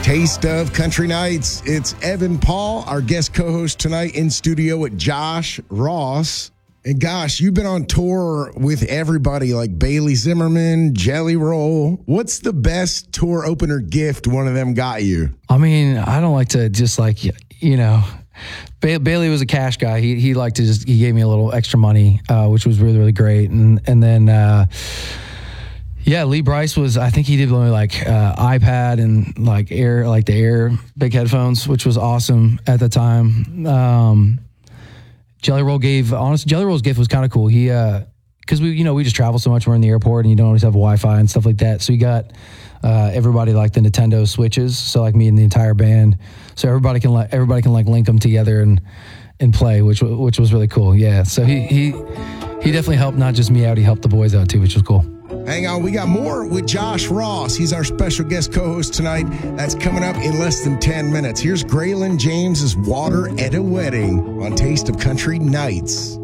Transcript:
Taste of Country Nights. It's Evan Paul, our guest co-host tonight in studio with Josh Ross. And gosh, you've been on tour with everybody like Bailey Zimmerman, Jelly Roll. What's the best tour opener gift one of them got you? I mean, I don't like to just Bailey was a cash guy. He liked to he gave me a little extra money, which was really, really great. And then, Lee Brice I think he did only iPad and the Air big headphones, which was awesome at the time. Jelly Roll's gift was kind of cool. He, cause we just travel so much. We're in the airport and you don't always have Wi-Fi and stuff like that. So he got, everybody the Nintendo Switches. So me and the entire band. So everybody can link them together and play, which was really cool. Yeah. So he definitely helped not just me out. He helped the boys out too, which was cool. Hang on, we got more with Josh Ross. He's our special guest co-host tonight. That's coming up in less than 10 minutes. Here's Graylin James's Water at a Wedding on Taste of Country Nights.